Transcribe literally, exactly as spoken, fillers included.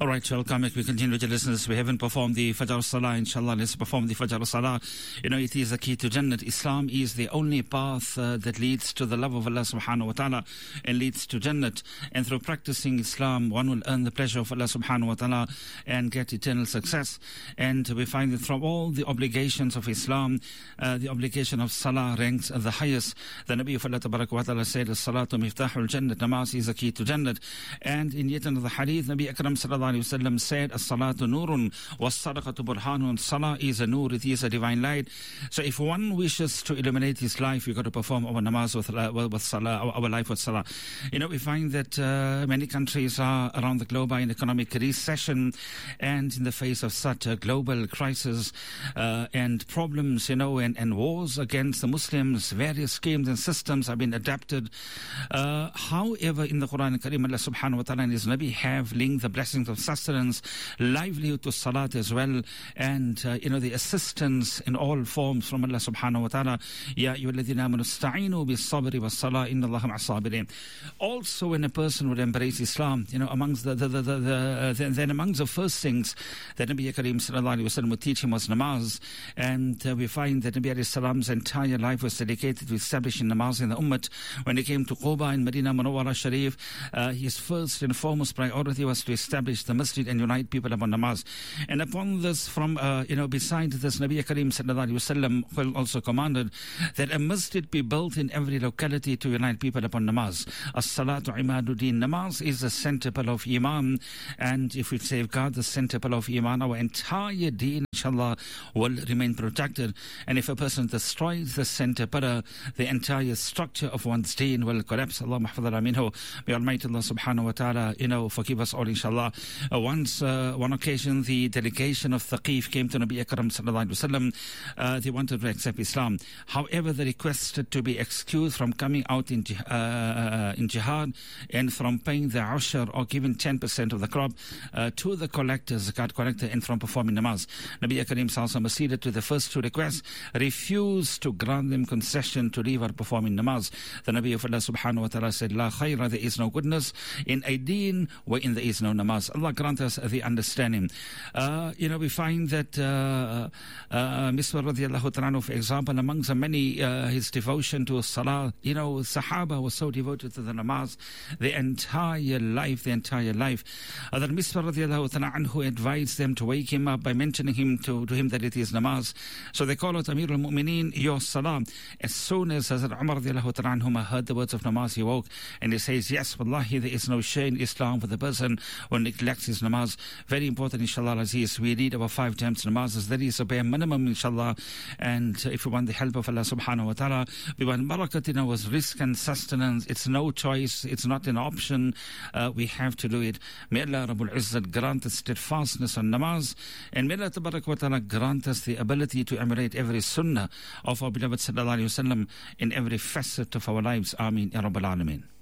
All right, welcome. We continue to listeners. We haven't performed the Fajr Salah. Inshallah, let's perform the Fajr Salah. You know, it is the key to Jannat. Islam is the only path uh, that leads to the love of Allah subhanahu wa ta'ala and leads to Jannat. And through practicing Islam, one will earn the pleasure of Allah subhanahu wa ta'ala and get eternal success. And we find that from all the obligations of Islam, uh, the obligation of Salah ranks the highest. The Nabi of Allah tabarak wa ta'ala said, As-salatu miftahul Jannat. Namaz is the key to Jannat. And in yet another hadith, Nabi Akram sallallahu alayhi wa sallam said, As-salatu nurun was-sadaqatu burhanun. Salah is a nur, it is a divine light. So if one wishes to illuminate his life, you've got to perform our namaz with, uh, with salah, our, our life with salah. You know, we find that uh, many countries are around the globe are in economic recession, and in the face of such a global crisis uh, and problems, you know, and, and wars against the Muslims, various schemes and systems have been adapted. Uh, however, in the Quran Kareem, Allah subhanahu wa ta'ala and His Nabi have linked the blessings of sustenance, livelihood to salat as well, and uh, you know, the assistance in all forms from Allah subhanahu wa ta'ala. Ya ayyuhalladhina amanu ista'inu bis-sabri was-salah inna Allaha ma'as-sabirin. Also, when a person would embrace Islam, you know, amongst the, the, the, the, the uh, then, then amongst the first things that Nabi Kareem sallallahu alayhi wa sallam would teach him was namaz. And uh, we find that Nabi alayhi salam's entire life was dedicated to establishing namaz in the ummah. When he came to Quba in Medina Munawwara Sharif, uh, his first and foremost priority was to establish the masjid and unite people upon namaz. And upon this, from uh, you know, beside this, Nabi Kareem sallallahu alayhi wa sallam also commanded that a masjid be built in every locality to unite people upon namaz. As-salatu imaduddin. Namaz is the center pillar of Iman, and if we safeguard the center pillar of Iman, our entire deen, inshallah, will remain protected. And if a person destroys the center pillar, the entire structure of one's deen will collapse. Allah mahfadana minhu. May Almighty Allah subhanahu wa ta'ala, you know, forgive us all, inshallah. Uh, once, uh, one occasion, the delegation of Thaqif came to Nabi Akram sallallahu alayhi wa sallam. Uh, they wanted to accept Islam. However, they requested to be excused from coming out in, uh, in jihad and from paying the ushr or giving ten percent of the crop uh, to the collectors, zakat collector, and from performing namaz. Nabi Kareem sallallahu alayhi wa sallam acceded to the first two requests, refused to grant them concession to leave out performing namaz. The Nabi of Allah subhanahu wa ta'ala said, La khayra, there is no goodness in a deen wherein there is no namaz. Allah grant us the understanding. Uh, you know, we find that uh, uh, Miswar radiallahu ta'ala, for example, amongst the many, uh, his devotion to salah, you know, Sahaba was so devoted to the namaz, the entire life, the entire life. Uh, that Miswar radiallahu ta'ala anhu advised them to wake him up by mentioning him to, to him that it is namaz. So they call it Amir al-Mu'mineen, your salah. As soon as Hazrat Umar radiallahu ta'ala anhu heard the words of namaz, he woke and he says, yes, wallahi, there is no shame in Islam for the person who neglects his namaz. Very important, inshallah aziz. We read about five times namazes. That is a bare minimum, inshallah. And if we want the help of Allah subhanahu wa ta'ala, we want barakat in our risk and sustenance. It's no choice. It's not an option. Uh, we have to do it. May Allah Rabbul Izzat grant us steadfastness on namaz. And may Allah tabarak wa ta'ala grant us the ability to emulate every sunnah of our beloved sallallahu alayhi wa sallam in every facet of our lives. Ameen. Ya Rabbal Alameen.